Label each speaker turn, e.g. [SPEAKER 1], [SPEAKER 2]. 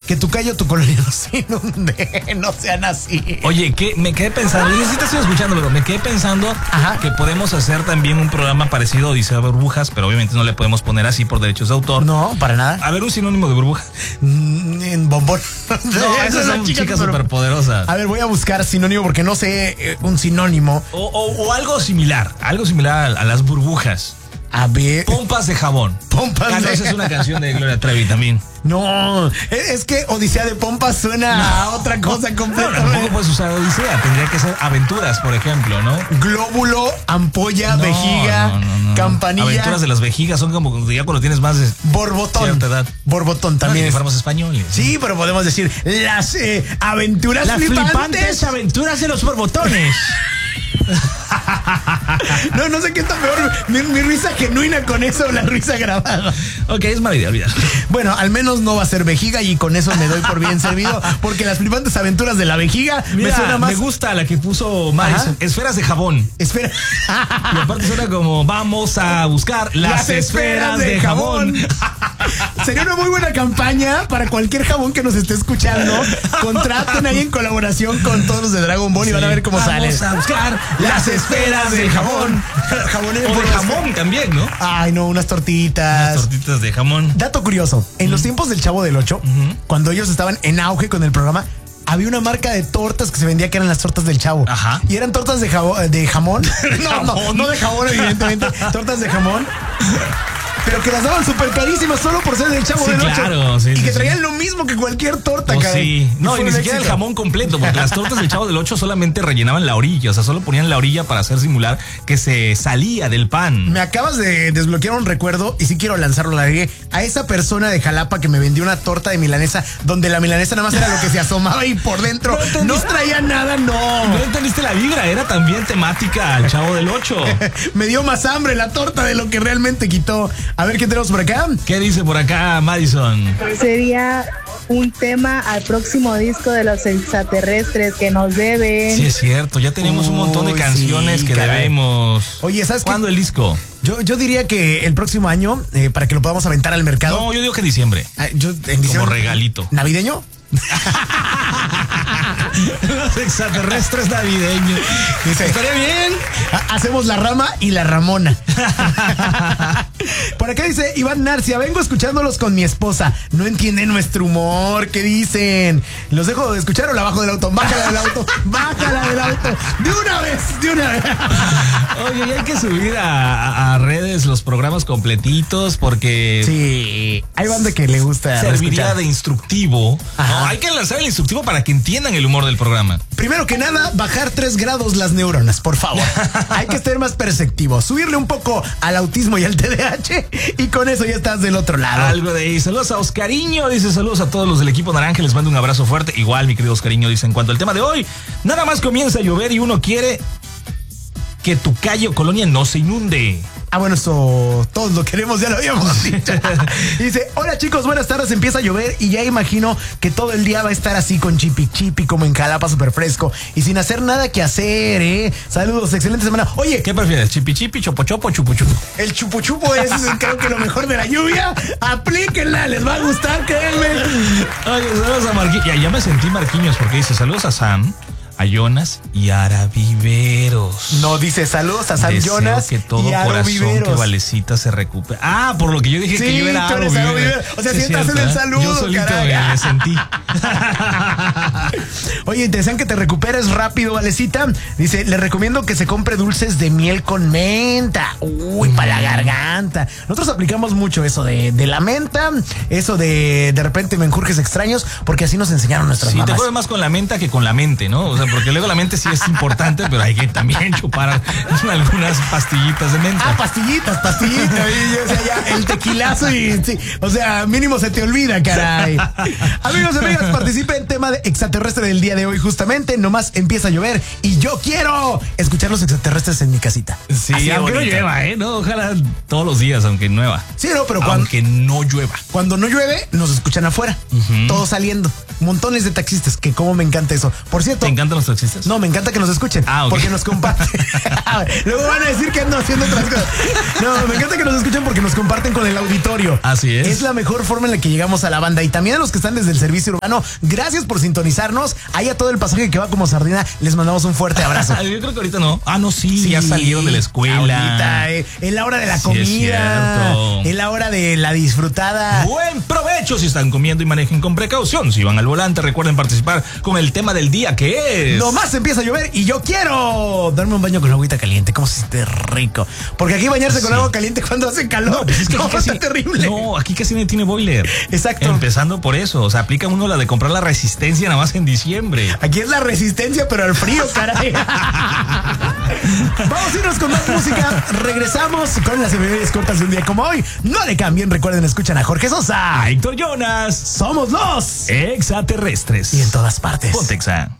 [SPEAKER 1] que tu callo, tu colonia no se inunde. No sean así.
[SPEAKER 2] Oye, que me quedé pensando, yo sí te estoy escuchando, pero me quedé pensando que podemos hacer también un programa parecido a Odisea de Burbujas, pero obviamente no le podemos poner así por derechos de autor.
[SPEAKER 1] No, para nada.
[SPEAKER 2] A ver, un sinónimo de burbuja.
[SPEAKER 1] En bombón.
[SPEAKER 2] No, esas son chicas superpoderosas.
[SPEAKER 1] A ver, voy a buscar sinónimo porque no sé un sinónimo.
[SPEAKER 2] O algo similar a las burbujas.
[SPEAKER 1] A ver.
[SPEAKER 2] Pompas de jabón.
[SPEAKER 1] Pompas
[SPEAKER 2] de... Esa es una canción de Gloria Trevi también.
[SPEAKER 1] No, es que Odisea de Pompas suena a otra cosa completamente.
[SPEAKER 2] No, tampoco puedes usar Odisea, tendría que ser Aventuras, por ejemplo, ¿no?
[SPEAKER 1] Glóbulo, ampolla, vejiga, campanilla.
[SPEAKER 2] Aventuras de las vejigas son como ya cuando tienes más de
[SPEAKER 1] borbotón.
[SPEAKER 2] Cierta edad.
[SPEAKER 1] Borbotón también.
[SPEAKER 2] No, fuéramos españoles.
[SPEAKER 1] Sí, pero podemos decir las aventuras
[SPEAKER 2] las flipantes aventuras de los borbotones.
[SPEAKER 1] No sé qué está peor, mi risa genuina con eso o la risa grabada.
[SPEAKER 2] Ok, es mala idea, olvídalo.
[SPEAKER 1] Bueno, al menos no va a ser vejiga y con eso me doy por bien servido, porque las flipantes aventuras de la vejiga me suena más.
[SPEAKER 2] Me gusta la que puso Madison, esferas de jabón.
[SPEAKER 1] Espera.
[SPEAKER 2] Y aparte suena como vamos a buscar las esferas de jabón.
[SPEAKER 1] Sería una muy buena campaña para cualquier jabón que nos esté escuchando. Contraten ahí en colaboración con todos los de Dragon Ball y van a ver cómo sale.
[SPEAKER 2] Vamos a buscar las esferas de jabón.
[SPEAKER 1] Jabonero.
[SPEAKER 2] O de jamón también, ¿no?
[SPEAKER 1] Ay, no, unas tortitas.
[SPEAKER 2] Unas tortitas de jamón.
[SPEAKER 1] Dato curioso, en los tiempos del Chavo del Ocho, cuando ellos estaban en auge con el programa, había una marca de tortas que se vendía que eran las tortas del Chavo.
[SPEAKER 2] Ajá.
[SPEAKER 1] Y eran tortas de jamón. No de jabón, evidentemente. Tortas de jamón. Pero que las daban súper carísimas solo por ser del Chavo del Ocho.
[SPEAKER 2] Claro, sí,
[SPEAKER 1] y que traían lo mismo que cualquier torta,
[SPEAKER 2] caray. Sí. No, y ni siquiera el jamón completo, porque las tortas del Chavo del Ocho solamente rellenaban la orilla, o sea, solo ponían la orilla para hacer simular que se salía del pan.
[SPEAKER 1] Me acabas de desbloquear un recuerdo y sí quiero lanzarlo al aire a esa persona de Jalapa que me vendió una torta de milanesa donde la milanesa nada más era lo que se asomaba y por dentro no traía nada, no.
[SPEAKER 2] No entendiste la vibra, era también temática al Chavo del Ocho.
[SPEAKER 1] Me dio más hambre la torta de lo que realmente quitó. A ver, ¿qué tenemos por acá?
[SPEAKER 2] ¿Qué dice por acá, Madison?
[SPEAKER 3] Sería un tema al próximo disco de los extraterrestres que nos deben.
[SPEAKER 2] Sí, es cierto, ya tenemos un montón de canciones que debemos.
[SPEAKER 1] Oye, ¿sabes
[SPEAKER 2] cuándo el disco?
[SPEAKER 1] Yo diría que el próximo año, para que lo podamos aventar al mercado.
[SPEAKER 2] No, yo digo que en diciembre.
[SPEAKER 1] En diciembre.
[SPEAKER 2] Como regalito.
[SPEAKER 1] ¿Navideño?
[SPEAKER 2] Los extraterrestres navideños.
[SPEAKER 1] Dice, estaría bien. Hacemos la rama y la ramona. Por acá dice Iván Narcia, vengo escuchándolos con mi esposa. No entienden nuestro humor. ¿Qué dicen? ¿Los dejo de escuchar o la bajo del auto? Bájala del auto. Bájala del auto. De una vez.
[SPEAKER 2] Oye, y hay que subir a redes los programas completitos porque...
[SPEAKER 1] Sí, hay banda que le gusta.
[SPEAKER 2] Serviría
[SPEAKER 1] escuchar
[SPEAKER 2] de instructivo. No, hay que lanzar el instructivo para que entiendan el humor del programa.
[SPEAKER 1] Primero que nada, bajar 3 grados las neuronas, por favor. Hay que ser más perceptivo, subirle un poco al autismo y al TDAH y con eso ya estás del otro lado.
[SPEAKER 2] Algo de ahí. Saludos a Oscariño, dice saludos a todos los del equipo naranja, les mando un abrazo fuerte. Igual, mi querido Oscariño, dice en cuanto al tema de hoy, nada más comienza a llover y uno quiere que tu calle o colonia no se inunde.
[SPEAKER 1] Ah, bueno, eso todos lo queremos, ya lo habíamos dicho. Dice, hola chicos, buenas tardes, empieza a llover y ya imagino que todo el día va a estar así con chipi chipi como en Jalapa, súper fresco y sin hacer nada que hacer, ¿eh? Saludos, excelente semana. Oye,
[SPEAKER 2] ¿qué prefieres? ¿Chipi chipi, chopo chopo, chupu chupu?
[SPEAKER 1] El chupu chupu es creo que lo mejor de la lluvia. Aplíquenla, les va a gustar, créanme.
[SPEAKER 2] Oye, saludos a Marquinhos. Ya me sentí Marquinhos porque dice saludos a Sam, a Jonas y a Araviveros.
[SPEAKER 1] No, dice saludos a Sam,
[SPEAKER 2] Deseo
[SPEAKER 1] Jonas
[SPEAKER 2] que todo
[SPEAKER 1] y
[SPEAKER 2] corazón que Valecita se recupere. Ah, por lo que yo dije que yo era
[SPEAKER 1] Araviveros. O sea, si estás en el saludo,
[SPEAKER 2] yo solito me sentí.
[SPEAKER 1] Oye, te desean que te recuperes rápido, Valecita. Dice, le recomiendo que se compre dulces de miel con menta. Uy, para la garganta. Nosotros aplicamos mucho eso de la menta, eso de repente menjurjes extraños, porque así nos enseñaron nuestras mamás.
[SPEAKER 2] Sí, te puede más con la menta que con la mente, ¿no? O sea, porque luego la mente sí es importante, pero hay que también chupar algunas pastillitas de menta.
[SPEAKER 1] Ah, pastillitas. O sea, ya el tequilazo y sí, o sea, mínimo se te olvida, caray. Amigos y amigas, participen en tema de extraterrestre del día de de hoy justamente, nomás empieza a llover y yo quiero escuchar los extraterrestres en mi casita.
[SPEAKER 2] Sí,
[SPEAKER 1] Así de
[SPEAKER 2] aunque no
[SPEAKER 1] bonita.
[SPEAKER 2] llueva, no, ojalá todos los días, aunque llueva.
[SPEAKER 1] Sí, no, pero
[SPEAKER 2] Aunque no llueva.
[SPEAKER 1] cuando no llueve, nos escuchan afuera, todos saliendo. Montones de taxistas, que como me encanta eso. Por cierto,
[SPEAKER 2] ¿Te encantan los taxistas?
[SPEAKER 1] no, me encanta que nos escuchen.
[SPEAKER 2] Ah, ok.
[SPEAKER 1] Porque nos comparten. Luego van a decir que ando haciendo otras cosas. No, me encanta que nos escuchen porque nos comparten con el auditorio.
[SPEAKER 2] Así es.
[SPEAKER 1] Es la mejor forma en la que llegamos a la banda. Y también a los que están desde el servicio urbano, gracias por sintonizarnos. Ahí a todo el pasaje que va como sardina, les mandamos un fuerte abrazo.
[SPEAKER 2] Yo creo que ahorita no. Ah, no, sí, ya salieron de la escuela.
[SPEAKER 1] Ahorita, es la hora de la
[SPEAKER 2] Sí,
[SPEAKER 1] comida.
[SPEAKER 2] es cierto.
[SPEAKER 1] Es la hora de la disfrutada.
[SPEAKER 2] Buen provecho si están comiendo y manejen con precaución. Si van al volante, recuerden participar con el tema del día, que es...
[SPEAKER 1] Nomás empieza a llover y yo quiero darme un baño con agüita caliente. ¿Cómo se siente rico? Porque aquí bañarse con
[SPEAKER 2] Sí.
[SPEAKER 1] agua caliente cuando hace calor.
[SPEAKER 2] No, pues es que
[SPEAKER 1] no,
[SPEAKER 2] aquí casi,
[SPEAKER 1] está terrible.
[SPEAKER 2] No, aquí casi no tiene boiler.
[SPEAKER 1] Exacto.
[SPEAKER 2] Empezando por eso. O sea, aplica uno la de comprar la resistencia nada más en diciembre.
[SPEAKER 1] Aquí es la resistencia, pero al frío, caray. Vamos a irnos con más música. Regresamos con las efemérides cortas de un día como hoy. No le cambien, recuerden, escuchan a Jorge Sosa.
[SPEAKER 2] A Héctor Jonas.
[SPEAKER 1] Somos los
[SPEAKER 2] Extraterrestres.
[SPEAKER 1] y en todas partes.
[SPEAKER 2] Pontexa.